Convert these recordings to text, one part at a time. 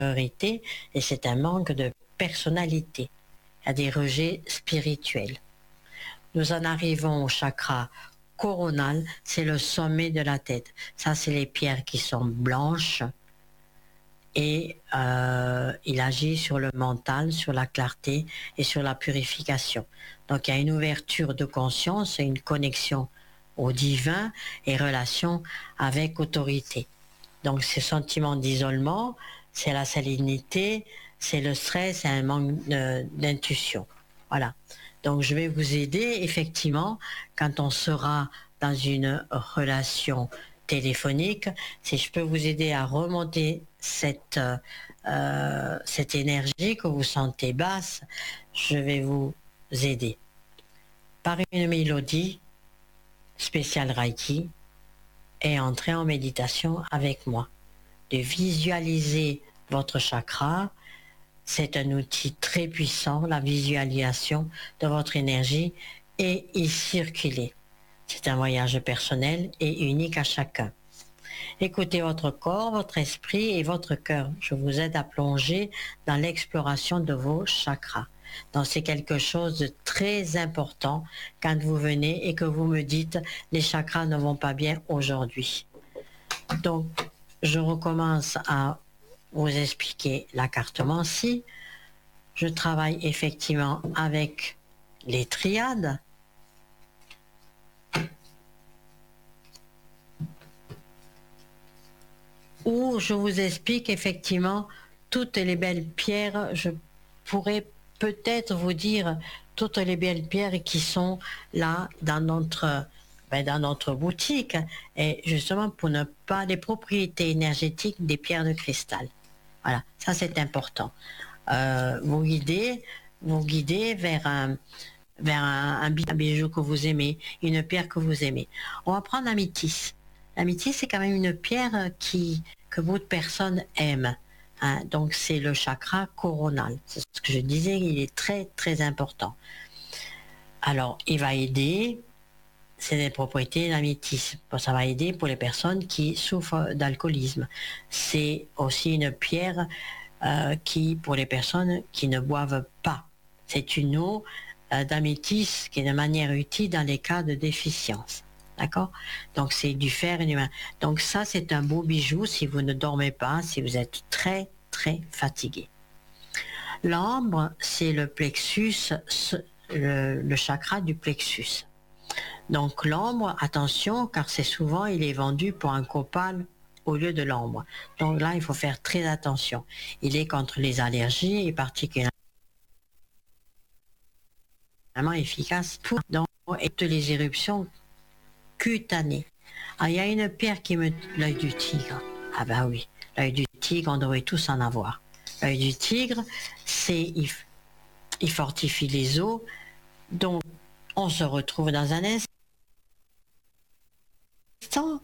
infériorité et c'est un manque de personnalité. Il y a des rejets spirituels. Nous en arrivons au chakra coronal, c'est le sommet de la tête. Ça, c'est les pierres qui sont blanches et il agit sur le mental, sur la clarté et sur la purification. Donc, il y a une ouverture de conscience et une connexion au divin et relation avec autorité. Donc, ces sentiments d'isolement, c'est la salinité, c'est le stress, c'est un manque d'intuition. Voilà. Donc, je vais vous aider, effectivement, quand on sera dans une relation téléphonique, si je peux vous aider à remonter cette énergie que vous sentez basse, je vais vous aider. Par une mélodie spéciale Reiki et entrer en méditation avec moi. De visualiser votre chakra, c'est un outil très puissant, la visualisation de votre énergie et y circuler. C'est un voyage personnel et unique à chacun. Écoutez votre corps, votre esprit et votre cœur. Je vous aide à plonger dans l'exploration de vos chakras. Donc c'est quelque chose de très important quand vous venez et que vous me dites les chakras ne vont pas bien aujourd'hui. Donc je recommence à vous expliquer la carte Mansi. Je travaille effectivement avec les triades. Où je vous explique effectivement toutes les belles pierres. Je pourrais peut-être vous dire toutes les belles pierres qui sont là dans notre boutique, et justement pour ne pas les propriétés énergétiques des pierres de cristal. Voilà, ça c'est important. Vous guider vers un bijou que vous aimez, une pierre que vous aimez. On va prendre l'améthyste. L'améthyste, c'est quand même une pierre que beaucoup de personnes aiment. Hein? Donc, c'est le chakra coronal. C'est ce que je disais, il est très, très important. Alors, il va aider, c'est des propriétés l'améthyste. Ça va aider pour les personnes qui souffrent d'alcoolisme. C'est aussi une pierre qui, pour les personnes qui ne boivent pas. C'est une eau d'améthyste qui est de manière utile dans les cas de déficience. D'accord? Donc c'est du fer et du main. Donc ça c'est un beau bijou si vous ne dormez pas, si vous êtes très très fatigué. L'ambre, c'est le plexus, le chakra du plexus. Donc l'ambre, attention, car c'est souvent il est vendu pour un copal au lieu de l'ambre. Donc là, il faut faire très attention. Il est contre les allergies et particulièrement efficace pour toutes les éruptions cutanées. Ah, il y a une pierre qui me... L'œil du tigre. Ah bah oui, l'œil du tigre, on devrait tous en avoir. L'œil du tigre, il fortifie les os. Donc, on se retrouve dans un instant,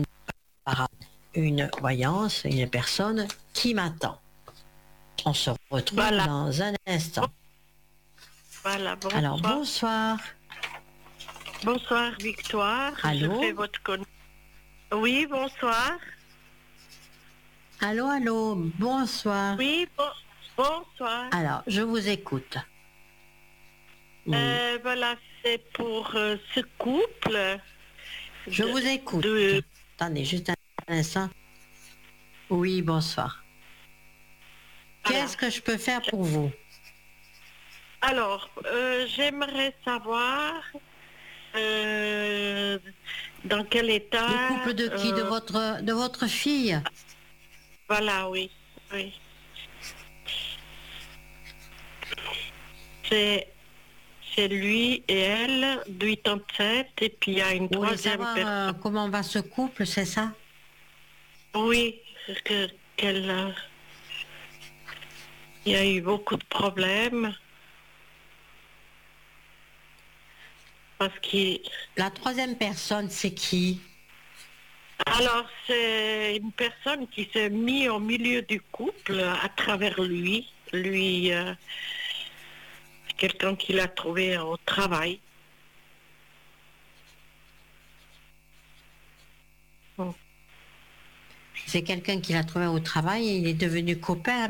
une voyance, une personne qui m'attend. On se retrouve dans un instant. Voilà, bonsoir. Alors, bonsoir. Bonsoir, Victoire. Allô? Je fais votre Oui, bonsoir. Allô, allô, bonsoir. Oui, bonsoir. Alors, je vous écoute. Voilà, c'est pour ce couple. Je vous écoute. Attendez, juste un instant. Oui, bonsoir. Voilà. Qu'est-ce que je peux faire pour vous? Alors, j'aimerais savoir dans quel état... Le couple de qui? De votre fille? Voilà, oui. Oui. C'est lui et elle, 87, et puis il y a une troisième personne. Comment va ce couple, c'est ça? Oui, il y a eu beaucoup de problèmes. Parce que... La troisième personne, c'est qui? Alors, c'est une personne qui s'est mise au milieu du couple à travers lui. Lui, quelqu'un qui l'a trouvé au travail. C'est quelqu'un qui l'a trouvé au travail et il est devenu copain